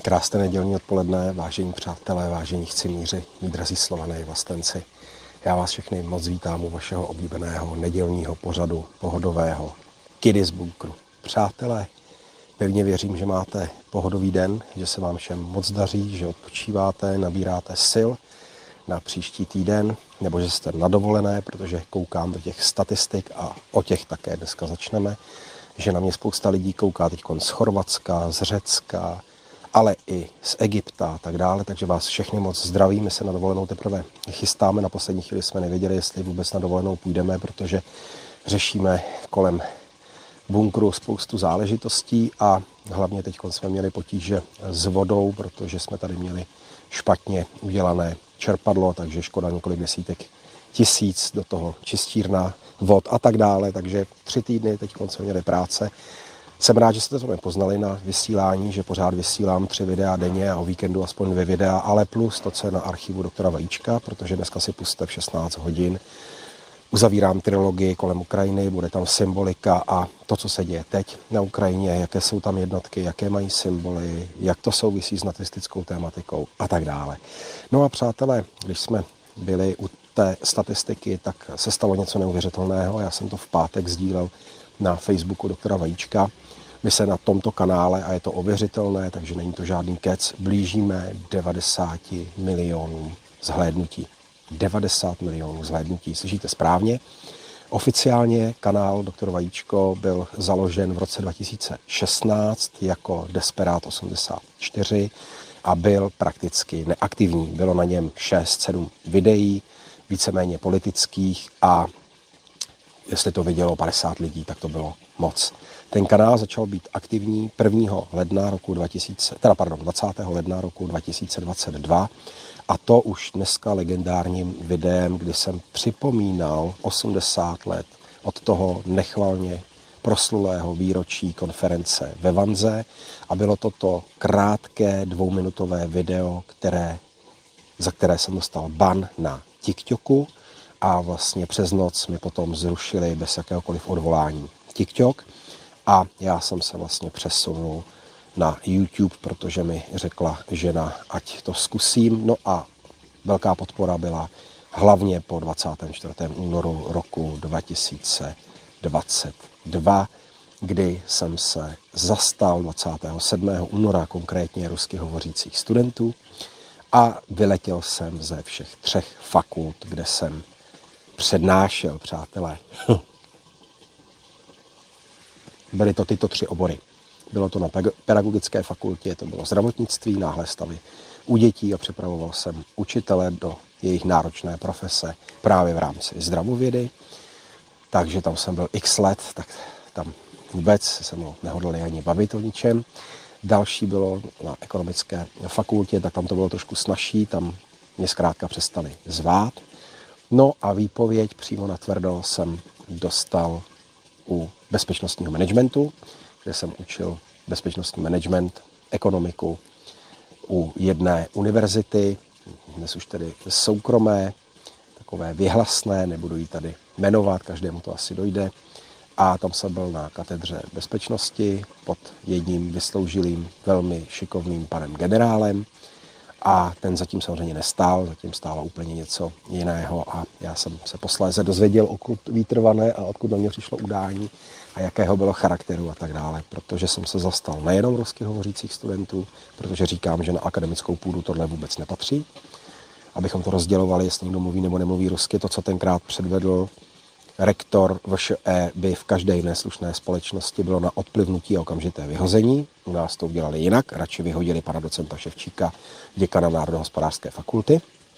Krásné nedělní odpoledne, vážení přátelé, vážení chcimíři, mí drazí Slované i vlastenci. Já vás všechny moc vítám u vašeho oblíbeného nedělního pořadu pohodového Kiddy z bunkru. Přátelé, pevně věřím, že máte pohodový den, že se vám všem moc daří, že odpočíváte, nabíráte sil na příští týden, nebo že jste na dovolené, protože koukám do těch statistik a o těch také dneska začneme, že na mě spousta lidí kouká teď z Chorvatska, z Řecka, ale i z Egypta a tak dále, takže vás všechny moc zdravím. My se na dovolenou teprve chystáme, na poslední chvíli jsme nevěděli, jestli vůbec na dovolenou půjdeme, protože řešíme kolem bunkru spoustu záležitostí a hlavně teď jsme měli potíže s vodou, protože jsme tady měli špatně udělané čerpadlo, takže škoda několik desítek tisíc, do toho čistírna, vod a tak dále, takže 3 týdny teď jsme měli práce. Jsem rád, že jste to nepoznali na vysílání, že pořád vysílám 3 videa denně a o víkendu aspoň 2 videa, ale plus to, co je na archivu doktora Vajíčka, protože dneska si pustíte v 16 hodin. Uzavírám trilogii kolem Ukrajiny, bude tam symbolika a to, co se děje teď na Ukrajině, jaké jsou tam jednotky, jaké mají symboly, jak to souvisí s nacistickou tématikou a tak dále. No a přátelé, když jsme byli u té statistiky, tak se stalo něco neuvěřitelného. Já jsem to v pátek sdílel na Facebooku doktora Vajíčka. My se na tomto kanále, a je to ověřitelné, takže není to žádný kec, blížíme 90 milionům zhlédnutí. 90 milionů zhlédnutí, slyšíte správně. Oficiálně kanál Dr. Vajíčko byl založen v roce 2016 jako Desperát 84 a byl prakticky neaktivní. Bylo na něm 6-7 videí, víceméně politických a jestli to vidělo 50 lidí, tak to bylo moc. Ten kanál začal být aktivní 20. ledna roku 2022 a to už dneska legendárním videem, kdy jsem připomínal 80 let od toho nechvalně proslulého výročí konference ve Vanze a bylo to krátké 2minutové video, za které jsem dostal ban na TikToku a vlastně přes noc mi potom zrušili bez jakéhokoliv odvolání TikTok a já jsem se vlastně přesunul na YouTube, protože mi řekla žena, ať to zkusím. No a velká podpora byla hlavně po 24. únoru roku 2022, kdy jsem se zastal 27. února konkrétně rusky hovořících studentů a vyletěl jsem ze všech 3 fakult, kde jsem přednášel, přátelé. Byly to tyto 3 obory. Bylo to na pedagogické fakultě, to bylo zdravotnictví, náhle stavy u dětí a připravoval jsem učitele do jejich náročné profese právě v rámci zdravovědy. Takže tam jsem byl x let, tak tam vůbec se mnou nehodlali ani bavit o ničem. Další bylo na ekonomické fakultě, tak tam to bylo trošku snazší, tam mě zkrátka přestali zvát. No a výpověď přímo na tvrdo jsem dostal u bezpečnostního managementu, kde jsem učil bezpečnostní management, ekonomiku u jedné univerzity, dnes už tedy soukromé, takové vyhlasné, nebudu ji tady jmenovat, každému to asi dojde. A tam jsem byl na katedře bezpečnosti pod jedním vysloužilým, velmi šikovným panem generálem. A ten zatím samozřejmě nestál, zatím stálo úplně něco jiného a já jsem se posléze dozvěděl, odkud výtrvané a odkud na mě přišlo udání a jakého bylo charakteru a tak dále, protože jsem se zastal nejenom rusky hovořících studentů, protože říkám, že na akademickou půdu tohle vůbec nepatří, abychom to rozdělovali, jestli někdo mluví nebo nemluví rusky, to, co tenkrát předvedl rektor VŠE, by v každé jiné slušné společnosti bylo na odplivnutí a okamžité vyhození. U nás to udělali jinak, radši vyhodili pana docenta Ševčíka, děkana Národohospodářské fakulty,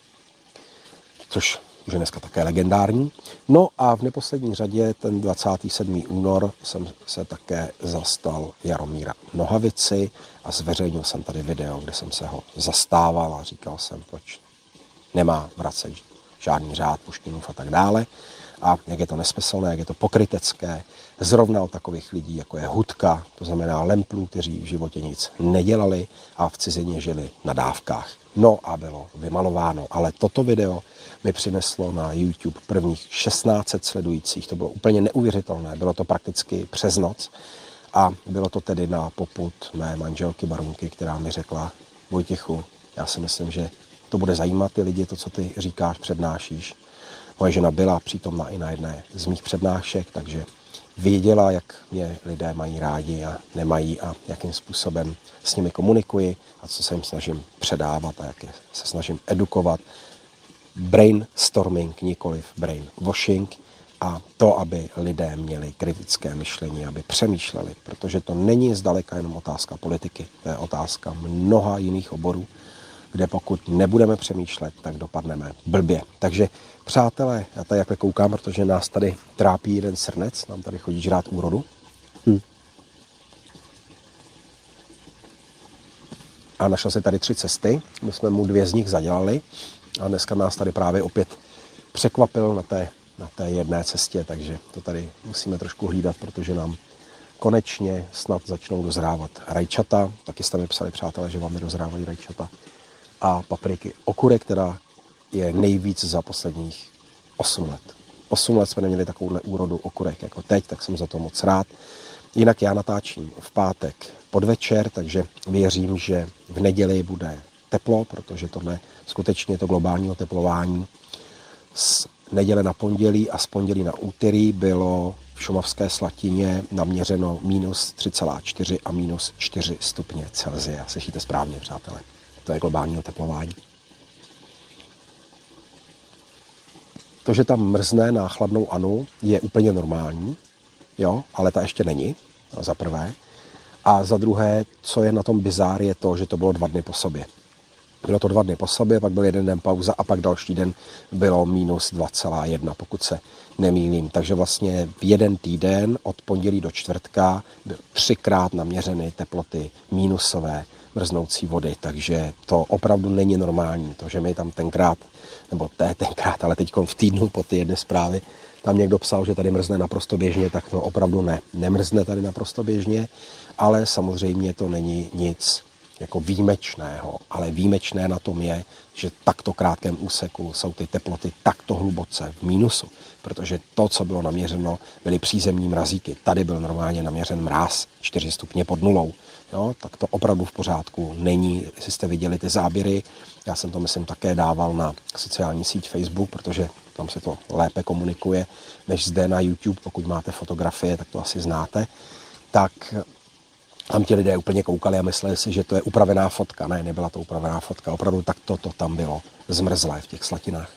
což už je dneska také legendární. No a v neposlední řadě ten 27. únor jsem se také zastal Jaromíra Nohavici a zveřejnil jsem tady video, kde jsem se ho zastával a říkal jsem, proč nemá vracet žádný řád Puškinův a tak dále. A jak je to nesmyslné, jak je to pokrytecké, zrovna od takových lidí, jako je Hudka, to znamená lemplů, kteří v životě nic nedělali a v cizině žili na dávkách. No a bylo vymalováno, ale toto video mi přineslo na YouTube prvních 1600 sledujících, to bylo úplně neuvěřitelné, bylo to prakticky přes noc A bylo to tedy na popud mé manželky Barunky, která mi řekla: Vojtěchu, já si myslím, že to bude zajímat ty lidi, to, co ty říkáš, přednášíš. Moje žena byla přítomna i na jedné z mých přednášek, takže věděla, jak mě lidé mají rádi a nemají a jakým způsobem s nimi komunikuji a co se jim snažím předávat a jak se snažím edukovat. Brainstorming, nikoliv brainwashing, a to, aby lidé měli kritické myšlení, aby přemýšleli, protože to není zdaleka jenom otázka politiky, to je otázka mnoha jiných oborů, kde pokud nebudeme přemýšlet, tak dopadneme blbě. Takže přátelé, já tady jakhle koukám, protože nás tady trápí jeden srnec, nám tady chodí žrát úrodu. A našel se tady 3 cesty, my jsme mu 2 z nich zadělali a dneska nás tady právě opět překvapil na té jedné cestě, takže to tady musíme trošku hlídat, protože nám konečně snad začnou dozrávat rajčata. Taky jste mi psali, přátelé, že vám nedozrávají rajčata. A papriky. Okurek, která je nejvíc za posledních 8 let. 8 let jsme neměli takovouhle úrodu okurek jako teď, tak jsem za to moc rád. Jinak já natáčím v pátek podvečer, takže věřím, že v neděli bude teplo, protože tohle skutečně to globální oteplování z neděle na pondělí a z pondělí na úterý bylo v Šumavské Slatině naměřeno -3,4 a -4 stupně Celsia. Slyšíte správně, přátelé. To je globální oteplování. To, že tam mrzne na chladnou Anu, je úplně normální, jo, ale ta ještě není, za prvé. A za druhé, co je na tom bizár, je to, že to bylo 2 dny po sobě. Bylo to 2 dny po sobě, pak byl 1 den pauza a pak další den bylo -2,1, pokud se nemýlím. Takže vlastně v 1 týden od pondělí do čtvrtka byl 3krát naměřeny teploty minusové mrznoucí vody, takže to opravdu není normální. To, že mi tam tenkrát, ale teď v týdnu po ty jedné zprávy, tam někdo psal, že tady mrzne naprosto běžně, tak to opravdu ne. Nemrzne tady naprosto běžně, ale samozřejmě to není nic jako výjimečného, ale výjimečné na tom je, že v takto krátkém úseku jsou ty teploty takto hluboce v mínusu, protože to, co bylo naměřeno, byly přízemní mrazíky. Tady byl normálně naměřen mráz 4 stupně pod nulou. Jo, tak to opravdu v pořádku není. Jestli jste viděli ty záběry, já jsem to myslím také dával na sociální síť Facebook, protože tam se to lépe komunikuje, než zde na YouTube. Pokud máte fotografie, tak to asi znáte. Tak tam ti lidé úplně koukali a mysleli si, že to je upravená fotka. Ne, nebyla to upravená fotka. Opravdu tak to tam bylo zmrzlé v těch slatinách.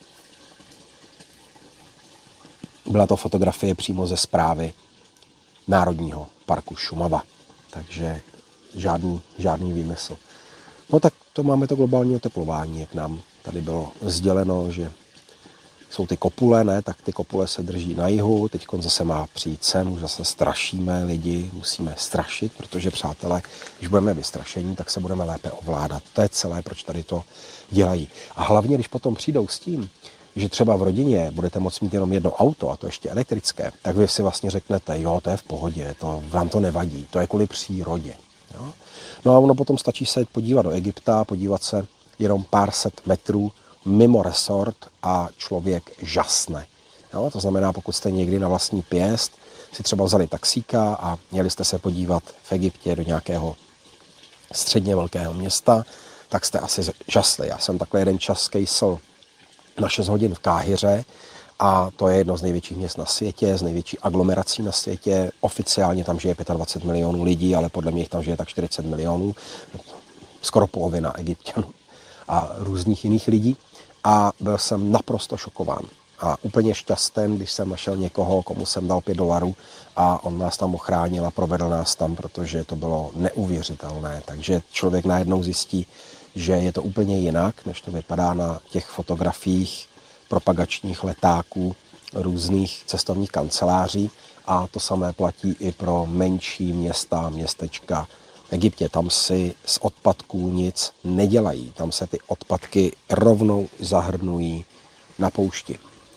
Byla to fotografie přímo ze správy Národního parku Šumava. Takže žádný výmysl. No tak to máme to globální oteplování, jak nám tady bylo sděleno, že jsou ty kopule, ne, tak ty kopule se drží na jihu, teď zase má přijít sem, už zase strašíme lidi, musíme strašit, protože přátelé, když budeme vystrašení, tak se budeme lépe ovládat. To je celé, proč tady to dělají. A hlavně, když potom přijdou s tím, že třeba v rodině budete moct mít jenom 1 auto, a to ještě elektrické, tak vy si vlastně řeknete, jo, to je v pohodě, to vám to nevadí, to je kvůli přírodě. Jo? No a ono potom stačí se podívat do Egypta, podívat se jenom pár set metrů mimo resort a člověk žasne. Jo? To znamená, pokud jste někdy na vlastní pěst si třeba vzali taxíka a měli jste se podívat v Egyptě do nějakého středně velkého města, tak jste asi žasli. Já jsem takhle jeden čas skejsl na 6 hodin v Káhiře a to je jedno z největších měst na světě, z největší aglomerací na světě. Oficiálně tam žije 25 milionů lidí, ale podle mě jich tam žije tak 40 milionů, skoro polovina Egypťanů a různých jiných lidí. A byl jsem naprosto šokován a úplně šťastný, když jsem našel někoho, komu jsem dal $5 a on nás tam ochránil a provedl nás tam, protože to bylo neuvěřitelné. Takže člověk najednou zjistí, že je to úplně jinak, než to vypadá na těch fotografiích propagačních letáků různých cestovních kanceláří, a to samé platí i pro menší města, městečka v Egyptě. Tam si z odpadků nic nedělají, tam se ty odpadky rovnou zahrnují na poušti.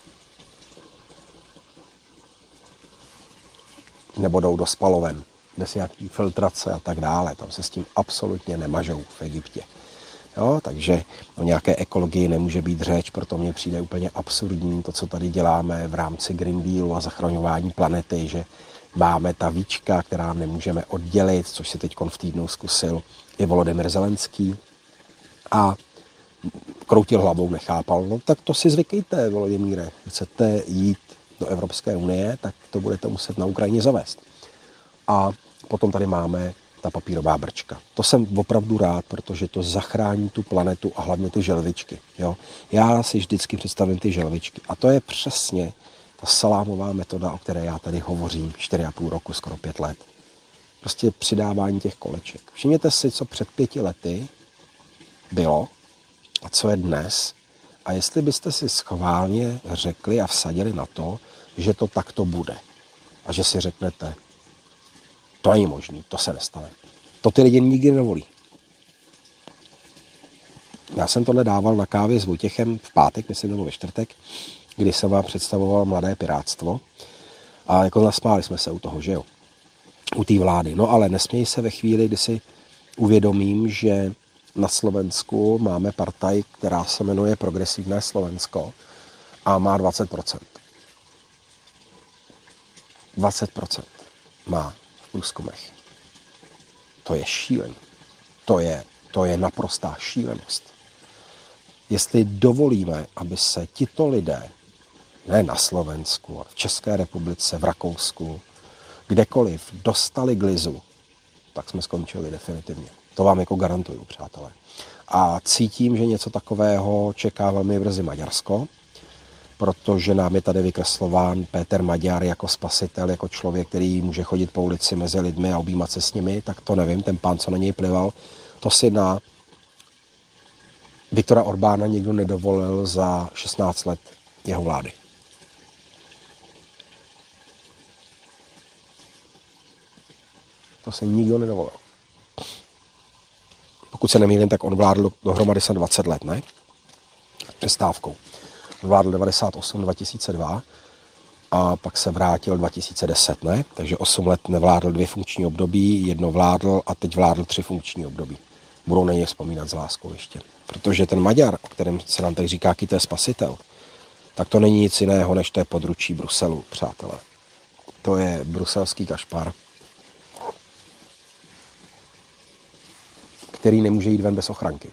Nebo jdou do spaloven, bez nějaký filtrace a tak dále. Tam se s tím absolutně nemažou v Egyptě. Jo, takže o nějaké ekologii nemůže být řeč, proto mně přijde úplně absurdní to, co tady děláme v rámci Green Dealu a zachraňování planety, že Máme ta víčka, která nemůžeme oddělit, což si teď v týdnu zkusil i Volodymyr Zelenský. A kroutil hlavou, nechápal. No tak to si zvykejte, Volodymýre. Chcete jít do Evropské unie, tak to budete muset na Ukrajině zavést. A potom tady máme ta papírová brčka. To jsem opravdu rád, protože to zachrání tu planetu a hlavně ty želvičky. Jo? Já si vždycky představím ty želvičky. A to je přesně ta salámová metoda, o které já tady hovořím 4,5 roku, skoro 5 let. Prostě přidávání těch koleček. Všimněte si, co před 5 lety bylo a co je dnes. A jestli byste si schválně řekli a vsadili na to, že to takto bude. A že si řeknete, to není možný, to se nestane. To ty lidi nikdy nevolí. Já jsem tohle dával na kávě s Vojtěchem v pátek, myslím, nebo ve čtvrtek, kdy jsem vám představoval Mladé pirátstvo. A jako nasmáli jsme se u toho, že jo? U té vlády. No ale nesměj se ve chvíli, kdy si uvědomím, že na Slovensku máme partaj, která se jmenuje Progresivné Slovensko a má 20%. 20% má v průzkumech. To je šílený. To je naprostá šílenost. Jestli dovolíme, aby se tito lidé, ne na Slovensku, ale v České republice, v Rakousku, kdekoliv dostali glizu, tak jsme skončili definitivně. To vám jako garantuju, přátelé. A cítím, že něco takového čeká velmi brzy Maďarsko, protože nám je tady vykreslován Péter Maďar jako spasitel, jako člověk, který může chodit po ulici mezi lidmi a objímat se s nimi, tak to nevím, ten pán, co na něj plival, to si na Viktora Orbána nikdo nedovolil za 16 let jeho vlády. To se nikdo nedovolil. Pokud se nemýlím, tak on vládl dohromady se 20 let, ne? Přestávkou. Vládl 98-2002 a pak se vrátil 2010, ne? Takže 8 let nevládl 2 funkční období, 1 vládl a teď vládl 3 funkční období. Budou na něj vzpomínat s láskou ještě. Protože ten Maďar, o kterém se nám tak říká, jaký to je spasitel, tak to není nic jiného, než to je područí Bruselu, přátelé. To je bruselský kašpar, který nemůže jít ven bez ochranky.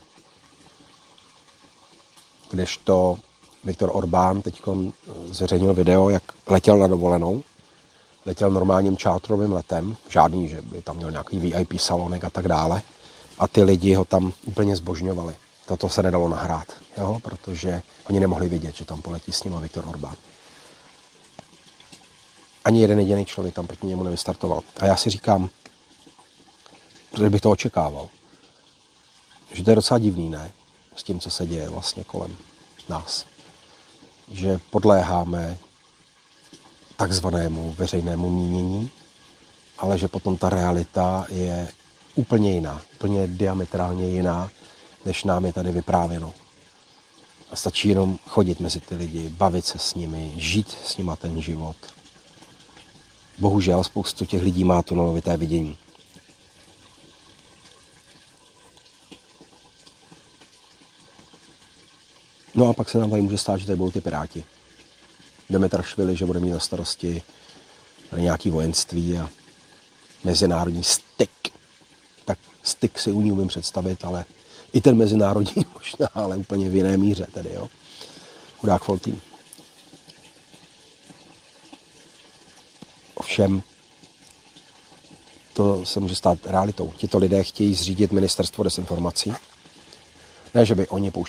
Kdežto Viktor Orbán teď zveřejnil video, jak letěl na dovolenou. Letěl normálním čártrovým letem, žádný, že by tam měl nějaký VIP salonek a tak dále. A ty lidi ho tam úplně zbožňovali. Toto se nedalo nahrát, jo? Protože oni nemohli vidět, že tam poletí s ním Viktor Orbán. Ani jeden jediný člověk tam proti němu nevystartoval. A já si říkám, protože bych to očekával, že to je docela divný, ne? S tím, co se děje vlastně kolem nás. Že podléháme takzvanému veřejnému mínění, ale že potom ta realita je úplně jiná, úplně diametrálně jiná, než nám je tady vyprávěno. A stačí jenom chodit mezi ty lidi, bavit se s nimi, žít s nima ten život. Bohužel spoustu těch lidí má tunelovité vidění. No a pak se nám tady může stát, že tady budou ty Piráti. Demetrašvili, že bude mít na starosti nějaký vojenství a mezinárodní styk. Tak styk si u ní umím představit, ale i ten mezinárodní možná, ale úplně v jiné míře tedy, jo. Chudák Foltýn. Ovšem, to se může stát realitou. Tito lidé chtějí zřídit ministerstvo dezinformací. Ne, že by oni pouštěli